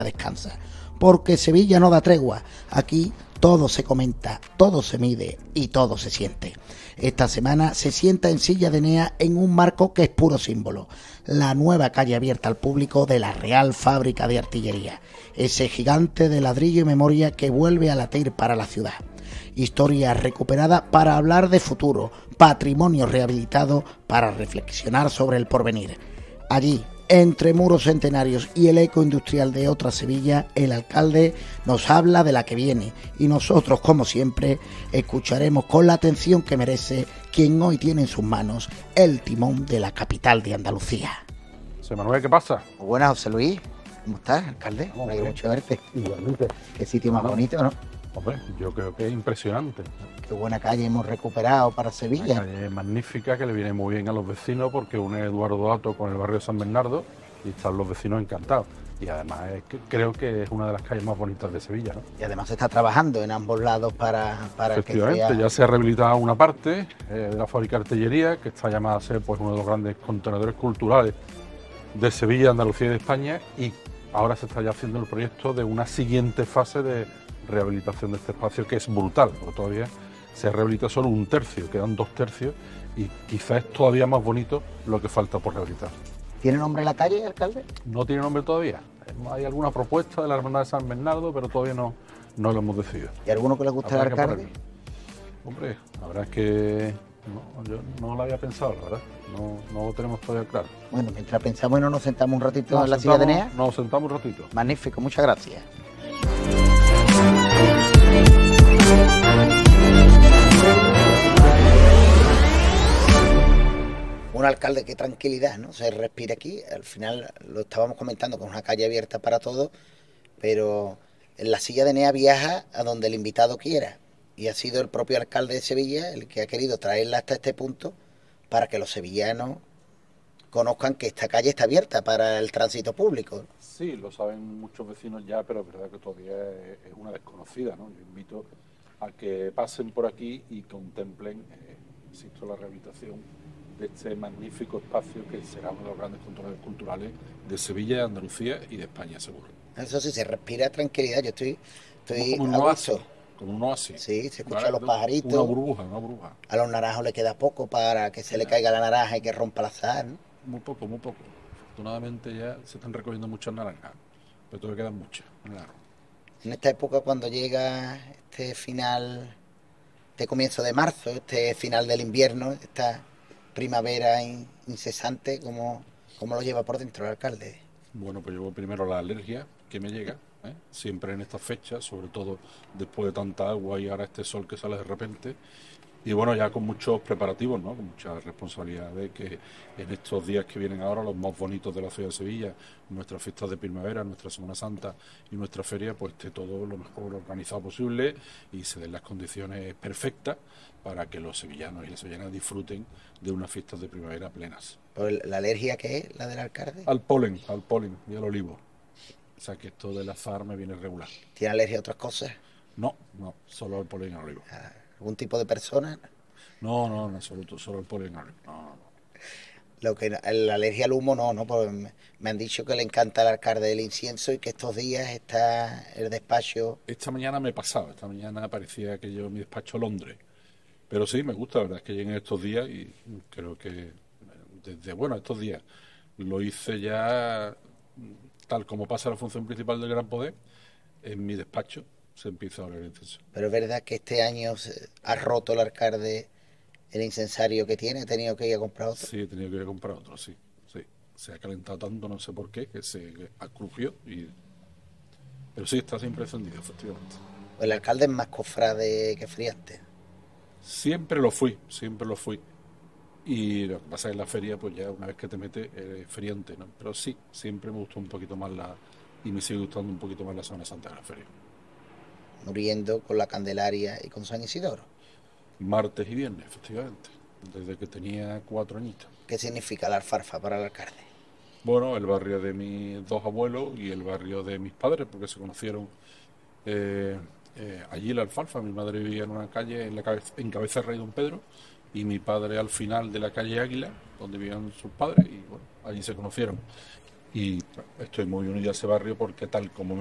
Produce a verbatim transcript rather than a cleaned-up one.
descansa, porque Sevilla no da tregua. Aquí todo se comenta, todo se mide y todo se siente. Esta semana se sienta en Silla de Enea en un marco que es puro símbolo, la nueva calle abierta al público de la Real Fábrica de Artillería, ese gigante de ladrillo y memoria que vuelve a latir para la ciudad. Historia recuperada para hablar de futuro, patrimonio rehabilitado para reflexionar sobre el porvenir. Allí, entre muros centenarios y el eco industrial de otra Sevilla, el alcalde nos habla de la que viene y nosotros, como siempre, escucharemos con la atención que merece quien hoy tiene en sus manos el timón de la capital de Andalucía. José Manuel, ¿qué pasa? Buenas, José Luis. ¿Cómo estás, alcalde? Me alegro mucho verte. Igualmente. Qué sitio más bonito, ¿no? Hombre, yo creo que es impresionante. Qué buena calle hemos recuperado para Sevilla. Una calle magnífica que le viene muy bien a los vecinos porque une Eduardo Ato con el barrio de San Bernardo y están los vecinos encantados. Y además es que creo que es una de las calles más bonitas de Sevilla, ¿no? Y además se está trabajando en ambos lados para, para que Efectivamente, sea... ya se ha rehabilitado una parte eh, de la fábrica de artillería, que está llamada a ser pues, uno de los grandes contenedores culturales de Sevilla, Andalucía y de España, y ahora se está ya haciendo el proyecto de una siguiente fase de rehabilitación de este espacio, que es brutal, porque todavía se rehabilita solo un tercio, quedan dos tercios, y quizás es todavía más bonito lo que falta por rehabilitar. ¿Tiene nombre la calle, alcalde? No tiene nombre todavía. Hay alguna propuesta de la Hermandad de San Bernardo, pero todavía no, no lo hemos decidido. ¿Y alguno que le guste al alcalde? Hombre, la verdad es que no, yo no lo había pensado, la verdad. No, no lo tenemos todavía claro. Bueno, mientras pensamos y no nos sentamos un ratito Nos en la sentamos, silla de Enea. Nos sentamos un ratito. Magnífico, muchas gracias. Un alcalde, qué tranquilidad, ¿no? Se respira aquí. Al final lo estábamos comentando con una calle abierta para todos, pero en la silla de Enea viaja a donde el invitado quiera. Y ha sido el propio alcalde de Sevilla el que ha querido traerla hasta este punto para que los sevillanos conozcan que esta calle está abierta para el tránsito público. Sí, lo saben muchos vecinos ya, pero es verdad que todavía es una desconocida, ¿no? Yo invito a que pasen por aquí y contemplen, eh, insisto, la rehabilitación de este magnífico espacio que será uno de los grandes contenedores culturales de Sevilla, de Andalucía y de España, seguro. Eso sí, se respira tranquilidad. Yo estoy, estoy como, como un oasis, como un oasis. Sí, se escuchan Claro, los pajaritos. Una burbuja, una burbuja. A los naranjos le queda poco para que se le caiga la naranja y que rompa la azahar, ¿no? Muy poco, muy poco. Afortunadamente ya se están recogiendo muchas naranjas, pero todavía quedan muchas. Claro. En esta época, cuando llega este final, este comienzo de marzo, este final del invierno, esta primavera incesante, ¿cómo, cómo lo lleva por dentro el alcalde? Bueno, pues llevo primero la alergia que me llega, ¿eh? Siempre en estas fechas, sobre todo después de tanta agua y ahora este sol que sale de repente. Y bueno, ya con muchos preparativos, ¿no? Con mucha responsabilidad de que en estos días que vienen ahora, los más bonitos de la ciudad de Sevilla, nuestras fiestas de primavera, nuestra Semana Santa y nuestra feria, pues esté todo lo mejor organizado posible y se den las condiciones perfectas para que los sevillanos y las sevillanas disfruten de unas fiestas de primavera plenas. ¿Pero la alergia qué es, la del alcalde? Al polen, al polen y al olivo. O sea que esto del azahar me viene regular. ¿Tiene alergia a otras cosas? No, no, solo al polen y al olivo. Ah, ¿algún tipo de persona? No, no, en absoluto, solo el polen y al olivo. No, no, no. Lo que, la alergia al humo no, no, porque me, me han dicho que le encanta al alcalde el incienso y que estos días está el despacho. Esta mañana me he pasado, esta mañana parecía que yo mi despacho a Londres. Pero sí, me gusta, la verdad es que lleguen estos días y creo que desde, bueno, estos días lo hice ya tal como pasa la función principal del Gran Poder, en mi despacho se empieza a oler el incienso. Pero es verdad que este año ha roto el alcalde el incensario que tiene, ha tenido que ir a comprar otro. Sí, he tenido que ir a comprar otro, sí, sí. Se ha calentado tanto, no sé por qué, que se crujió y... Pero sí, está siempre encendido, efectivamente. El alcalde es más cofrade que friante. Siempre lo fui, siempre lo fui. Y lo que pasa es que en la feria, pues ya una vez que te metes, eres friante, ¿no? Pero sí, siempre me gustó un poquito más la... Y me sigue gustando un poquito más la Semana Santa de la feria. Muriendo con la Candelaria y con San Isidoro. Martes y viernes, efectivamente, desde que tenía cuatro añitos. ¿Qué significa la alfarfa para el alcalde? Bueno, el barrio de mis dos abuelos y el barrio de mis padres, porque se conocieron eh, eh, allí la alfalfa. Mi madre vivía en una calle en, la cabeza, en Cabeza de Rey Don Pedro y mi padre al final de la calle Águila, donde vivían sus padres, y bueno, allí se conocieron. y estoy muy unido a ese barrio porque tal como